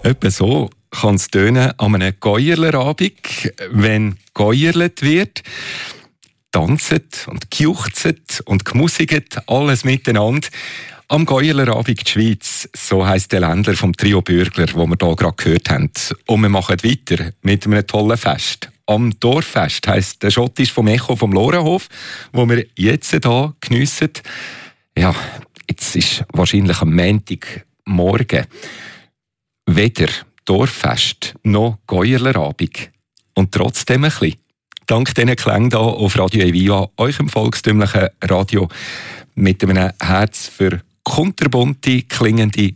Etwa so kann es tönen an einem Gäuerlerabend, wenn geäuerlet wird. Tanzet und gejuchzet und gemusiget, alles miteinander. Am Gäuerlerabend Schweiz, so heisst der Ländler vom Trio Bürgler, wo wir hier gerade gehört haben. Und wir machen weiter mit einem tollen Fest. Am Dorffest heisst der Schottisch vom Echo vom Lorenhof, wo wir jetzt hier geniessen. Ja, jetzt ist wahrscheinlich am Montagmorgen weder Dorffest noch Gäuerlerabend. Und trotzdem ein bisschen. Dank diesen Klängen hier auf Radio Evia, eurem volkstümlichen Radio, mit einem Herz für kunterbunte, klingende